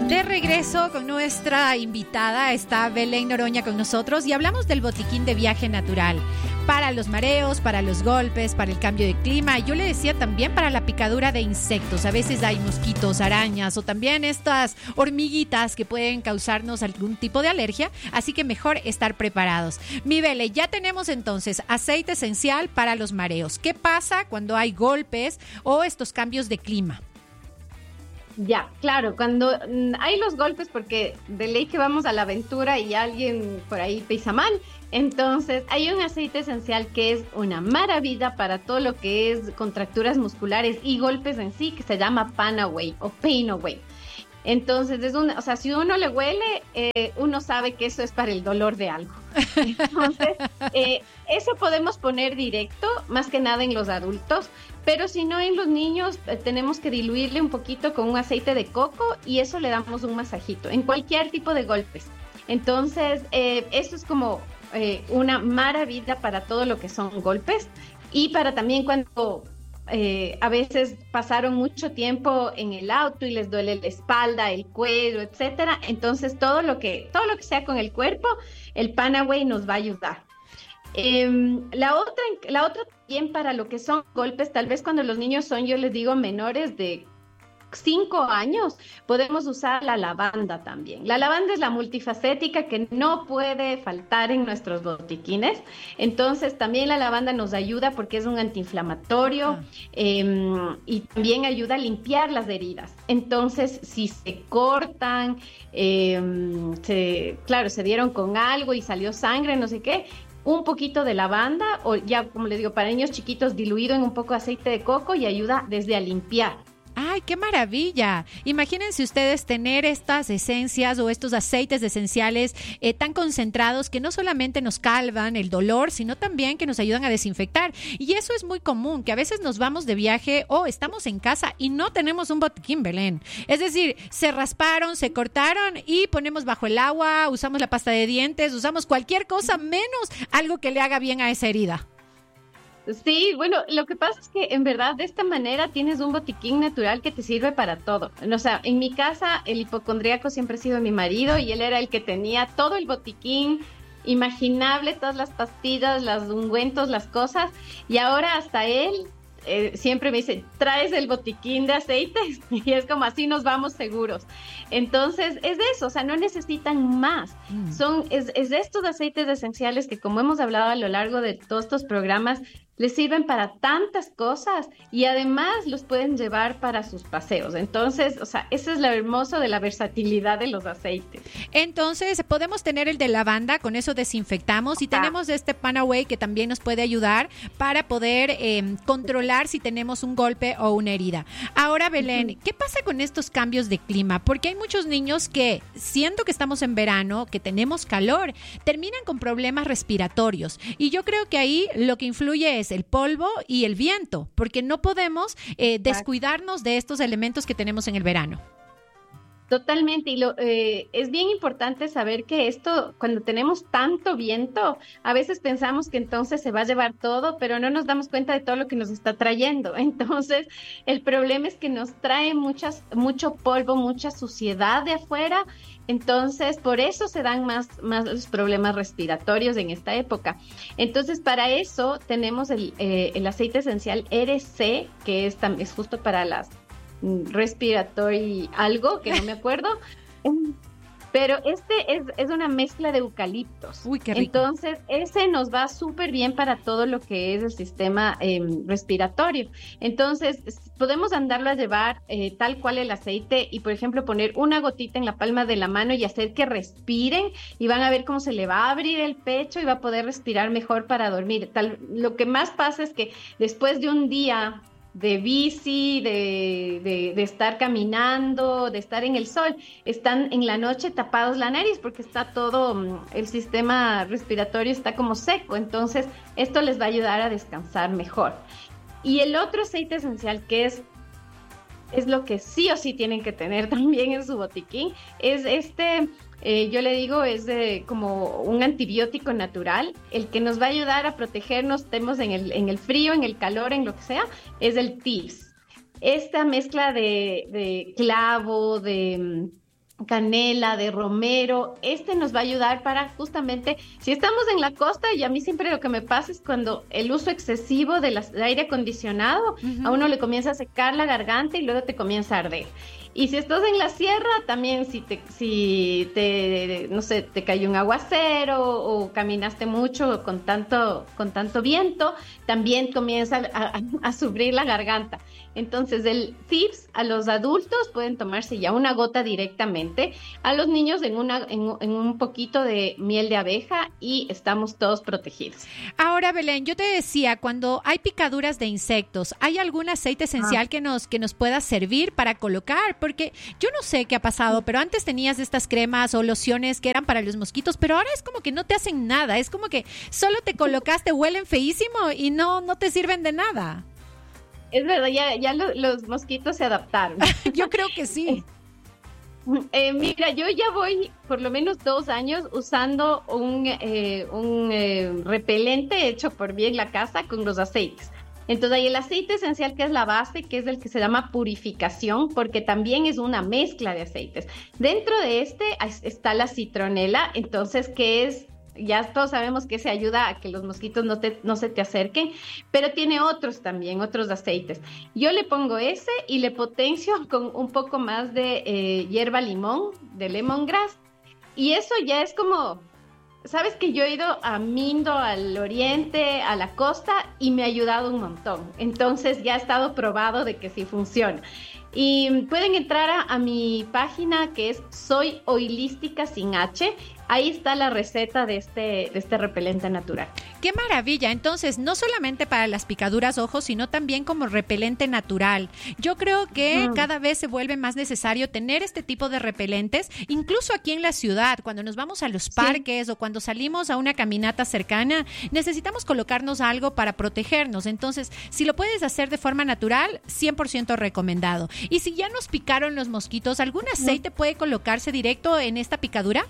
De regreso con nuestra invitada, está Belén Noroña con nosotros y hablamos del botiquín de viaje natural para los mareos, para los golpes, para el cambio de clima. Yo le decía también para la picadura de insectos. A veces hay mosquitos, arañas o también estas hormiguitas que pueden causarnos algún tipo de alergia, así que mejor estar preparados. Mi Bele, ya tenemos entonces aceite esencial para los mareos. ¿Qué pasa cuando hay golpes o estos cambios de clima? Ya, claro, cuando hay los golpes, porque de ley que vamos a la aventura y alguien por ahí pisa mal, entonces hay un aceite esencial que es una maravilla para todo lo que es contracturas musculares y golpes en sí, que se llama Panaway o Painaway. Entonces, si uno le huele, uno sabe que eso es para el dolor de algo. Entonces, eso podemos poner directo, más que nada en los adultos, pero si no en los niños, tenemos que diluirle un poquito con un aceite de coco y eso le damos un masajito en cualquier tipo de golpes. Entonces, eso es como una maravilla para todo lo que son golpes y para también cuando... a veces pasaron mucho tiempo en el auto y les duele la espalda, el cuello, etcétera. Entonces todo lo que sea con el cuerpo, el Panaway nos va a ayudar. La otra también para lo que son golpes, tal vez cuando los niños son, yo les digo, menores de 5 años, podemos usar la lavanda también. La lavanda es la multifacética que no puede faltar en nuestros botiquines. Entonces, también la lavanda nos ayuda porque es un antiinflamatorio y también ayuda a limpiar las heridas. Entonces, si se cortan, se dieron con algo y salió sangre, no sé qué, un poquito de lavanda o ya, como les digo, para niños chiquitos, diluido en un poco de aceite de coco y ayuda desde a limpiar. ¡Ay, qué maravilla! Imagínense ustedes tener estas esencias o estos aceites esenciales tan concentrados que no solamente nos calman el dolor, sino también que nos ayudan a desinfectar. Y eso es muy común, que a veces nos vamos de viaje o estamos en casa y no tenemos un botiquín, Belén. Es decir, se rasparon, se cortaron y ponemos bajo el agua, usamos la pasta de dientes, usamos cualquier cosa menos algo que le haga bien a esa herida. Sí, bueno, lo que pasa es que en verdad de esta manera tienes un botiquín natural que te sirve para todo. O sea, en mi casa el hipocondríaco siempre ha sido mi marido y él era el que tenía todo el botiquín imaginable, todas las pastillas, los ungüentos, las cosas, y ahora hasta él siempre me dice, ¿traes el botiquín de aceites? Y es como así nos vamos seguros. Entonces, es de eso, o sea, no necesitan más. Es de estos aceites esenciales que, como hemos hablado a lo largo de todos estos programas, les sirven para tantas cosas y además los pueden llevar para sus paseos. Entonces, o sea, eso es lo hermoso de la versatilidad de los aceites. Entonces, podemos tener el de lavanda, con eso desinfectamos, y tenemos este Panaway que también nos puede ayudar para poder controlar si tenemos un golpe o una herida. Ahora, Belén, ¿qué pasa con estos cambios de clima? Porque hay muchos niños que, siendo que estamos en verano, que tenemos calor, terminan con problemas respiratorios. Y yo creo que ahí lo que influye es el polvo y el viento, porque no podemos descuidarnos de estos elementos que tenemos en el verano. Totalmente, y es bien importante saber que esto, cuando tenemos tanto viento, a veces pensamos que entonces se va a llevar todo, pero no nos damos cuenta de todo lo que nos está trayendo. Entonces, el problema es que nos trae mucho polvo, mucha suciedad de afuera. Entonces, por eso se dan más los problemas respiratorios en esta época. Entonces, para eso tenemos el aceite esencial RC, que es justo para las respiratory algo, que no me acuerdo. Pero es una mezcla de eucaliptos. Uy, qué rico. Entonces, ese nos va súper bien para todo lo que es el sistema respiratorio. Entonces, podemos andarlo a llevar tal cual el aceite y, por ejemplo, poner una gotita en la palma de la mano y hacer que respiren y van a ver cómo se le va a abrir el pecho y va a poder respirar mejor para dormir. Lo que más pasa es que después de un día de bici, de estar caminando, de estar en el sol, están en la noche tapados la nariz porque está todo, el sistema respiratorio está como seco, entonces esto les va a ayudar a descansar mejor. Y el otro aceite esencial que es lo que sí o sí tienen que tener también en su botiquín, es yo le digo, es como un antibiótico natural, el que nos va a ayudar a protegernos, estemos en el frío, en el calor, en lo que sea, es el Thieves. Esta mezcla de clavo, de canela, de romero. Este nos va a ayudar para justamente, si estamos en la costa, y a mí siempre lo que me pasa es cuando el uso excesivo del aire acondicionado, a uno le comienza a secar la garganta y luego te comienza a arder. Y si estás en la sierra, también no sé, te cayó un aguacero o caminaste mucho con tanto viento, también comienza a sufrir la garganta. Entonces, el tips a los adultos pueden tomarse ya una gota directamente, a los niños en un poquito de miel de abeja y estamos todos protegidos. Ahora, Belén, yo te decía, cuando hay picaduras de insectos, ¿hay algún aceite esencial que nos pueda servir para colocar? Porque yo no sé qué ha pasado, pero antes tenías estas cremas o lociones que eran para los mosquitos, pero ahora es como que no te hacen nada, es como que solo te colocaste, huelen feísimo y no te sirven de nada. Es verdad, ya los mosquitos se adaptaron. Yo creo que sí. Mira, yo ya voy por lo menos 2 años usando un repelente hecho por mí en la casa con los aceites. Entonces hay el aceite esencial que es la base, que es el que se llama purificación, porque también es una mezcla de aceites. Dentro de este está la citronela, entonces que es, ya todos sabemos que se ayuda a que los mosquitos no se te acerquen, pero tiene otros también, otros aceites. Yo le pongo ese y le potencio con un poco más de hierba limón, de lemongrass, y eso ya es como... Sabes que yo he ido a Mindo, al oriente, a la costa y me ha ayudado un montón. Entonces ya ha estado probado de que sí funciona. Y pueden entrar a mi página que es Soy Oilística sin H. Ahí está la receta de este repelente natural. ¡Qué maravilla! Entonces, no solamente para las picaduras ojos, sino también como repelente natural. Yo creo que cada vez se vuelve más necesario tener este tipo de repelentes, incluso aquí en la ciudad, cuando nos vamos a los parques o cuando salimos a una caminata cercana, necesitamos colocarnos algo para protegernos. Entonces, si lo puedes hacer de forma natural, 100% recomendado. Y si ya nos picaron los mosquitos, ¿algún aceite puede colocarse directo en esta picadura?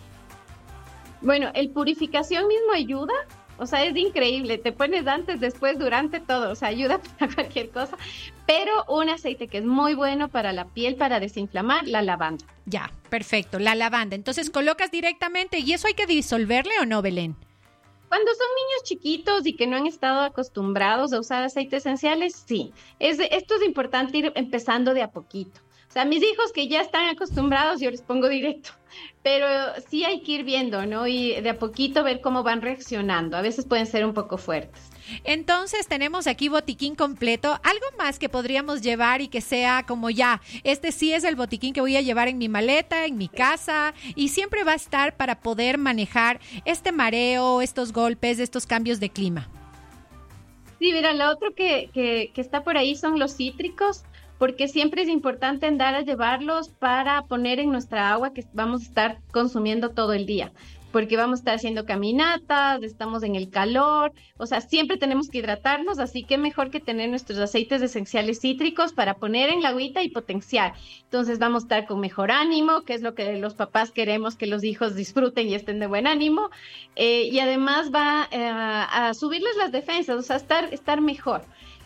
Bueno, el purificación mismo ayuda, o sea, es increíble, te pones antes, después, durante todo, o sea, ayuda para cualquier cosa, pero un aceite que es muy bueno para la piel, para desinflamar, la lavanda. Ya, perfecto, la lavanda. Entonces, colocas directamente, ¿y eso hay que disolverle o no, Belén? Cuando son niños chiquitos y que no han estado acostumbrados a usar aceites esenciales, sí. Esto es importante ir empezando de a poquito. O sea, mis hijos que ya están acostumbrados, yo les pongo directo. Pero sí hay que ir viendo, ¿no? Y de a poquito ver cómo van reaccionando. A veces pueden ser un poco fuertes. Entonces tenemos aquí botiquín completo. ¿Algo más que podríamos llevar y que sea como ya, este sí es el botiquín que voy a llevar en mi maleta, en mi casa, y siempre va a estar para poder manejar este mareo, estos golpes, estos cambios de clima? Sí, mira, lo otro que está por ahí son los cítricos, porque siempre es importante andar a llevarlos para poner en nuestra agua que vamos a estar consumiendo todo el día, porque vamos a estar haciendo caminatas, estamos en el calor, o sea, siempre tenemos que hidratarnos, así que mejor que tener nuestros aceites esenciales cítricos para poner en la agüita y potenciar. Entonces vamos a estar con mejor ánimo, que es lo que los papás queremos que los hijos disfruten y estén de buen ánimo, y además va a subirles las defensas, o sea, estar mejor.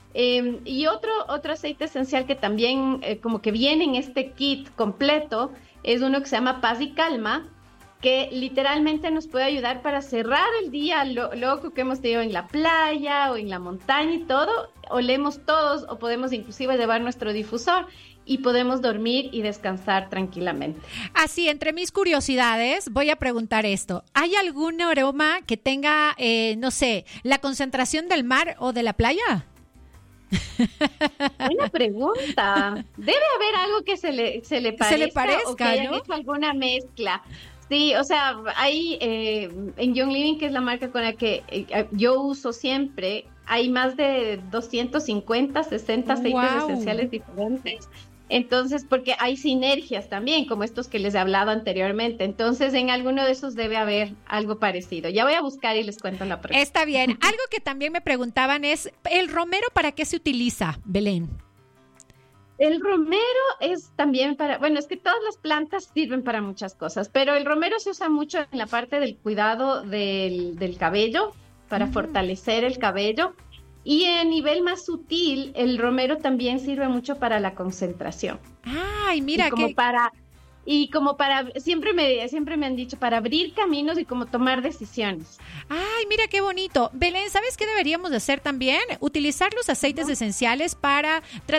Y otro aceite esencial que también como que viene en este kit completo es uno que se llama Paz y Calma, que literalmente nos puede ayudar para cerrar el día loco que hemos tenido en la playa o en la montaña y todo. Olemos todos o podemos inclusive llevar nuestro difusor y podemos dormir y descansar tranquilamente. Así, entre mis curiosidades, voy a preguntar esto. ¿Hay algún aroma que tenga, no sé, la concentración del mar o de la playa? Buena pregunta. Debe haber algo que se le parezca o que hayan hecho alguna mezcla. Sí, o sea, hay en Young Living, que es la marca con la que yo uso siempre, hay más de 250, 60 aceites esenciales diferentes. Entonces, porque hay sinergias también, como estos que les he hablado anteriormente. Entonces, en alguno de esos debe haber algo parecido. Ya voy a buscar y les cuento en la próxima. Está bien. Algo que también me preguntaban es, ¿el romero para qué se utiliza, Belén? El romero es también bueno, es que todas las plantas sirven para muchas cosas, pero el romero se usa mucho en la parte del cuidado del cabello, para fortalecer el cabello. Y a nivel más sutil, el romero también sirve mucho para la concentración. Ay, mira, como para y como siempre me han dicho para abrir caminos y como tomar decisiones. Ay, mira qué bonito. Belén, ¿sabes qué deberíamos de hacer también? Utilizar los aceites esenciales para tratar